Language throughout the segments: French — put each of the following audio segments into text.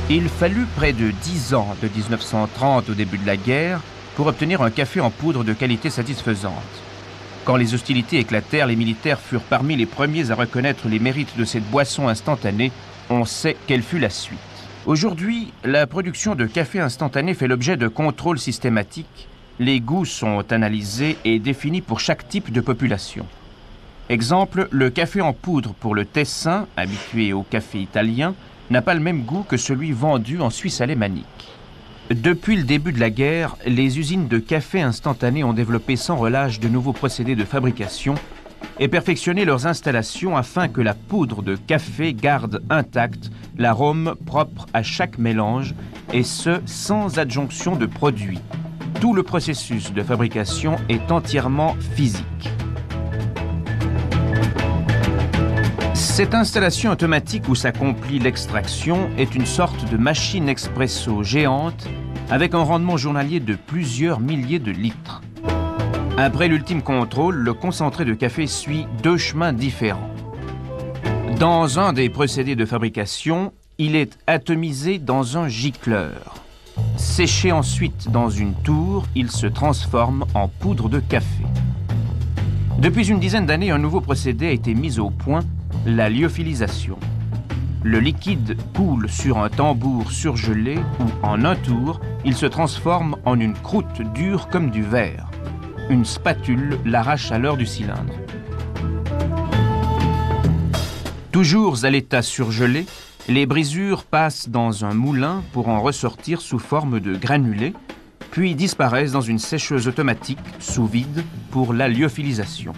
Il fallut près de 10 ans, de 1930 au début de la guerre, pour obtenir un café en poudre de qualité satisfaisante. Quand les hostilités éclatèrent, les militaires furent parmi les premiers à reconnaître les mérites de cette boisson instantanée. On sait quelle fut la suite. Aujourd'hui, la production de café instantané fait l'objet de contrôles systématiques. Les goûts sont analysés et définis pour chaque type de population. Exemple, le café en poudre pour le Tessin, habitué au café italien, n'a pas le même goût que celui vendu en Suisse alémanique. Depuis le début de la guerre, les usines de café instantané ont développé sans relâche de nouveaux procédés de fabrication et perfectionné leurs installations afin que la poudre de café garde intact l'arôme propre à chaque mélange, et ce, sans adjonction de produits. Tout le processus de fabrication est entièrement physique. Cette installation automatique où s'accomplit l'extraction est une sorte de machine expresso géante avec un rendement journalier de plusieurs milliers de litres. Après l'ultime contrôle, le concentré de café suit 2 chemins différents. Dans un des procédés de fabrication, il est atomisé dans un gicleur. Séché ensuite dans une tour, il se transforme en poudre de café. Depuis une dizaine d'années, un nouveau procédé a été mis au point, la lyophilisation. Le liquide coule sur un tambour surgelé où, en un tour, il se transforme en une croûte dure comme du verre. Une spatule l'arrache à l'heure du cylindre. Toujours à l'état surgelé, les brisures passent dans un moulin pour en ressortir sous forme de granulés, puis disparaissent dans une sécheuse automatique sous vide pour la lyophilisation.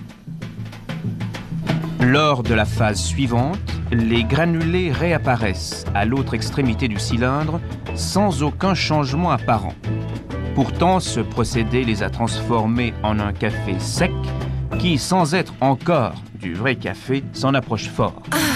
Lors de la phase suivante, les granulés réapparaissent à l'autre extrémité du cylindre sans aucun changement apparent. Pourtant, ce procédé les a transformés en un café sec qui, sans être encore du vrai café, s'en approche fort.